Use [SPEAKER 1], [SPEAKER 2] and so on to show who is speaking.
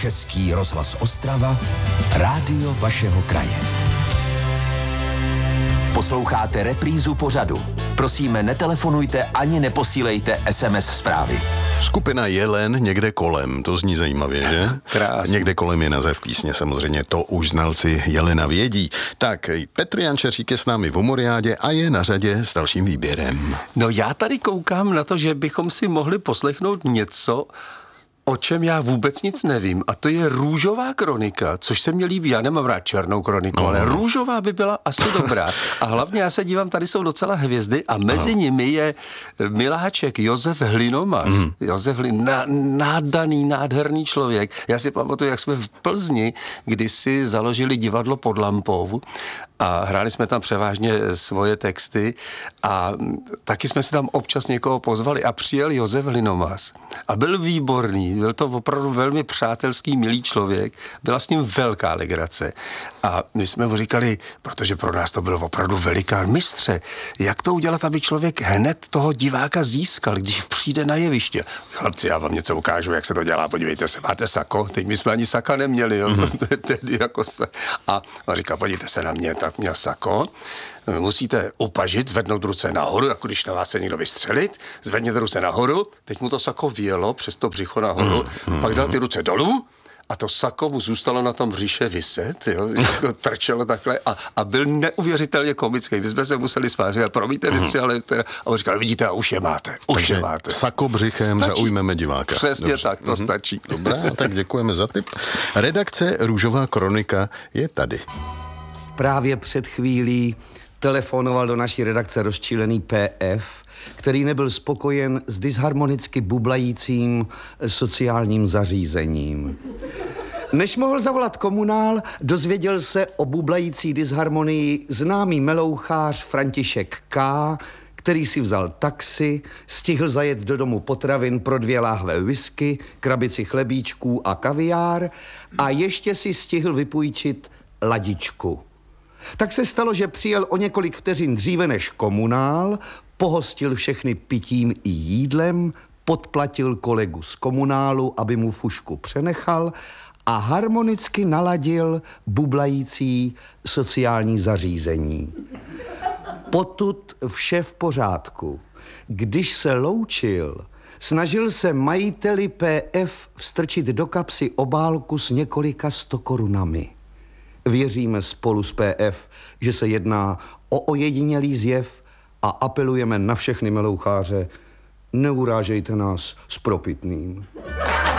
[SPEAKER 1] Český rozhlas Ostrava, rádio vašeho kraje. Posloucháte reprízu pořadu. Prosíme, netelefonujte ani neposílejte SMS zprávy.
[SPEAKER 2] Skupina Jelen někde kolem, to zní zajímavě, že?
[SPEAKER 3] Krásný.
[SPEAKER 2] Někde kolem je název písně, samozřejmě to už znalci Jelena vědí. Tak, Petr Jančeřík je s námi v Umoriádě a je na řadě s dalším výběrem.
[SPEAKER 3] No já tady koukám na to, že bychom si mohli poslechnout něco, o čem já vůbec nic nevím, a to je Růžová kronika, což se mi líbí. Já nemám rád černou kroniku, ale Růžová by byla asi dobrá. A hlavně já se dívám, tady jsou docela hvězdy a mezi nimi je miláček Josef Hlinomas. Josef nádaný, nádherný člověk. Já si pamatuju, jak jsme v Plzni kdysi založili divadlo Pod lampou a hráli jsme tam převážně svoje texty a taky jsme si tam občas někoho pozvali a přijel Josef Hlinomas a byl výborný. Byl to opravdu velmi přátelský, milý člověk. Byla s ním velká legrace. A my jsme mu říkali, protože pro nás to bylo opravdu velikán mistře, jak to udělat, aby člověk hned toho diváka získal, když přijde na jeviště. Chlapci, já vám něco ukážu, jak se to dělá, podívejte se, máte sako? Teď my jsme ani saka neměli. Jo? A on říká, podívejte se na mě, tak měl sako. Musíte upažit, zvednout ruce nahoru, jako když na vás se někdo vystřelit, zvedněte ruce nahoru, teď mu to sako vjelo přes to břicho nahoru, pak dal ty ruce dolů a to sako mu zůstalo na tom břiše viset, jo, jako trčelo takhle a byl neuvěřitelně komický. My jsme se museli svářit, promiňte, mistře, ale a on říkal, vidíte, a už je máte.
[SPEAKER 2] Sako břichem stačí. Zaujmeme diváka.
[SPEAKER 3] Přesně. Dobře. Tak, to stačí.
[SPEAKER 2] Dobrá, tak děkujeme za tip. Redakce Růžová kronika je tady.
[SPEAKER 4] Právě před chvílí telefonoval do naší redakce rozčilený PF, který nebyl spokojen s disharmonicky bublajícím sociálním zařízením. Než mohl zavolat komunál, dozvěděl se o bublající disharmonii známý melouchář František K., který si vzal taxi, stihl zajet do domu potravin pro 2 láhve whisky, krabici chlebíčků a kaviár a ještě si stihl vypůjčit ladičku. Tak se stalo, že přijel o několik vteřin dříve než komunál, pohostil všechny pitím i jídlem, podplatil kolegu z komunálu, aby mu fušku přenechal a harmonicky naladil bublající sociální zařízení. Potud vše v pořádku. Když se loučil, snažil se majiteli PF vstrčit do kapsy obálku s několika 100 korunami. Věříme spolu s PF, že se jedná o ojedinělý zjev a apelujeme na všechny meloucháře, neurážejte nás s propitným.